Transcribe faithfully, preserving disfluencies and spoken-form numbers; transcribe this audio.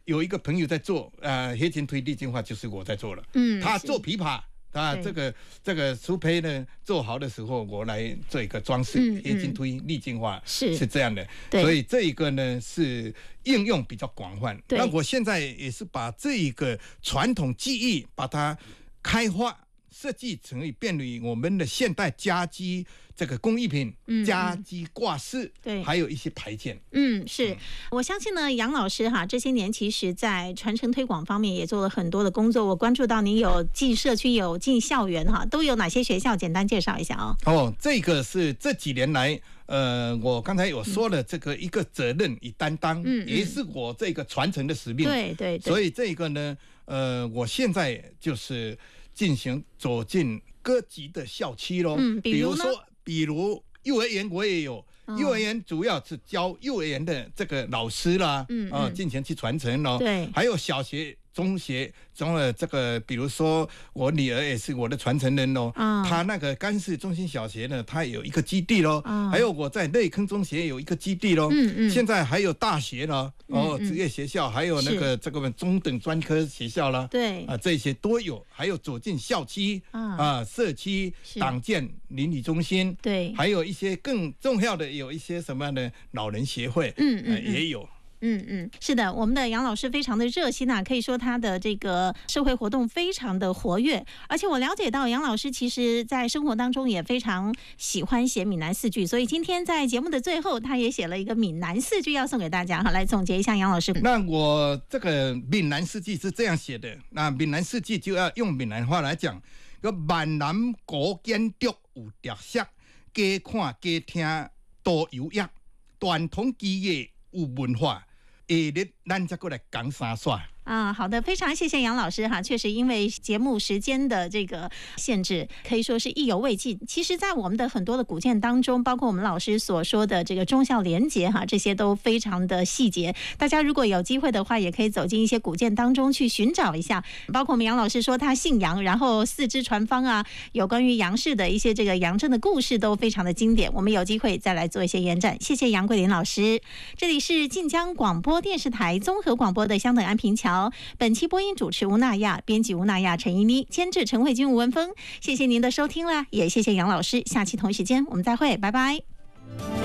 有一个朋友在做，呃，黑金推丽净化就是我在做了。嗯，他做琵琶。啊，这个这个苏胚呢做好的时候，我来做一个装饰，黑金推丽净化是是这样的，所以这一个呢是应用比较广泛。那我现在也是把这一个传统技艺把它开发设计成为便于我们的现代家居这个工艺品、嗯、家居挂饰，对，还有一些牌件。 嗯，是，我相信呢，杨老师哈，这些年其实在传承推广方面也做了很多的工作。我关注到您有进社区、有进校园哈，都有哪些学校？简单介绍一下哦。 哦，这个是这几年来，呃，我刚才有说了，这个一个责任与担当，嗯，也是我这个传承的使命。 对对对。 所以这个呢，呃，我现在就是进行走进各级的校区咯，嗯，比如说。比如幼儿园我也有，幼儿园主要是教幼儿园的这个老师啦，嗯啊，进行去传承咯。对，还有小学、中学，中了这个，比如说我女儿也是我的传承人咯，啊，她那个甘氏中心小学呢，她有一个基地咯，啊，还有我在内坑中学有一个基地咯，嗯嗯，现在还有大学呢，哦，职业学校，还有那个这个中等专科学校啦，对，啊，这些都有，还有走进校区啊，社区党建邻里中心，对，还有一些更重要的有一些什么呢？老人协会，嗯嗯，也有。 嗯嗯，是的，我们的杨老师非常的热心啊，可以说他的这个社会活动非常的活跃，而且我了解到杨老师其实在生活当中也非常喜欢写闽南四句，所以今天在节目的最后，他也写了一个闽南四句要送给大家哈，来总结一下杨老师。 那我这个闽南四句是这样写的，那闽南四句就要用闽南话来讲，个闽南古建筑有特色，加看加听多有益，传统技艺有文化。下日咱再过来讲三煞。 啊，好的，非常谢谢杨老师哈。确实，因为节目时间的这个限制，可以说是意犹未尽。其实，在我们的很多的古建当中，包括我们老师所说的这个忠孝廉洁哈，这些都非常的细节。大家如果有机会的话，也可以走进一些古建当中去寻找一下。包括我们杨老师说他姓杨，然后四肢传芳啊，有关于杨氏的一些这个杨震的故事都非常的经典。我们有机会再来做一些延展。谢谢杨桂林老师。这里是晋江广播电视台综合广播的香等安平桥。本期播音主持吴娜亚，编辑吴娜亚、陈依妮，监制陈慧君、吴文峰。谢谢您的收听啦，也谢谢杨老师。下期同一时间我们再会，拜拜。